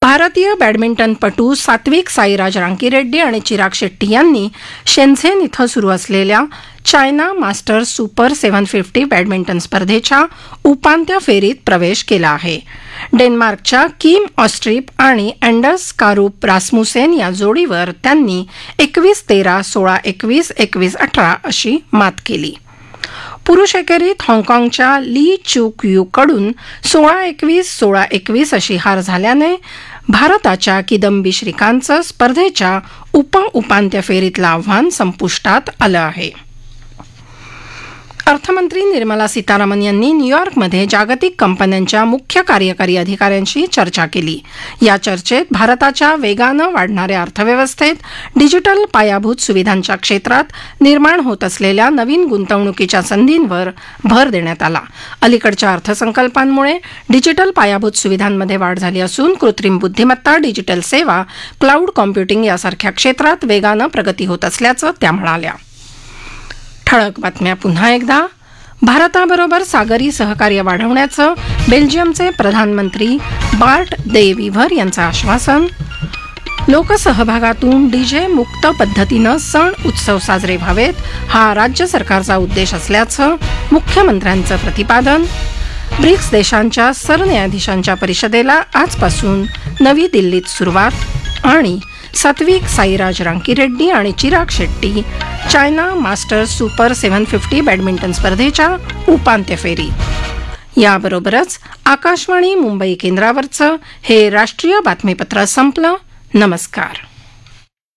भारतीय बॅडमिंटनपटू सात्विक साईराज रांकीरेड्डी आणि चिराग शेट्टी यांनी शेन्झेन इथं सुरू असलेल्या चायना मास्टर्स सुपर 750 बॅडमिंटन स्पर्धेच्या उपांत्य फेरीत प्रवेश केला आहे. डेन्मार्कच्या किम ऑस्ट्रीप आणि अँडर्स कारूप रासमुसेन या जोडीवर त्यांनी 21-13, 16-21, 21-18 अशी मात केली. पुरुष एकेरीत हाँगकाँगच्या ली चूक यू कडून 16-21, 16-21 अशी हार झाल्याने भारताच्या किदंबी श्रीकांतचं स्पर्धेच्या उपांत्य फेरीतलं आव्हान संपुष्टात आलं आहे. अर्थमंत्री निर्मला सीतारामन यांनी न्यूयॉर्कमध्ये जागतिक कंपन्यांच्या मुख्य कार्यकारी अधिकाऱ्यांशी चर्चा केली. या चर्चेत भारताच्या वेगानं वाढणाऱ्या अर्थव्यवस्थेत डिजिटल पायाभूत सुविधांच्या क्षेत्रात निर्माण होत असलेल्या नवीन गुंतवणुकीच्या संधींवर भर देण्यात आला. अलीकडच्या अर्थसंकल्पांमुळे डिजिटल पायाभूत सुविधांमध्ये वाढ झाली असून कृत्रिम बुद्धिमत्ता, डिजिटल सेवा, क्लाउड कॉम्प्युटिंग यासारख्या क्षेत्रात वेगानं प्रगती होत असल्याचं त्या म्हणाल्या. ठळक बातम्या पुन्हा एकदा. भारताबरोबर सागरी सहकार्य वाढवण्याचं बेल्जियमचे प्रधानमंत्री बार्ट दे वीव्हर यांचं आश्वासन. लोकसहभागातून डीजे मुक्त पद्धतीनं सण उत्सव साजरे व्हावेत हा राज्य सरकारचा उद्देश असल्याचं मुख्यमंत्र्यांचं प्रतिपादन. ब्रिक्स देशांच्या सरन्यायाधीशांच्या परिषदेला आजपासून नवी दिल्लीत सुरुवात. आणि सात्विक साईराज रांकीरेड्डी आणि Chirag Shetty China masters super 750 badminton स्पर्धेच्या उपांत्य फेरीत. याबरोबरच आकाशवाणी मुंबई केंद्रावरचं हे राष्ट्रीय बातमीपत्र संपलं. नमस्कार.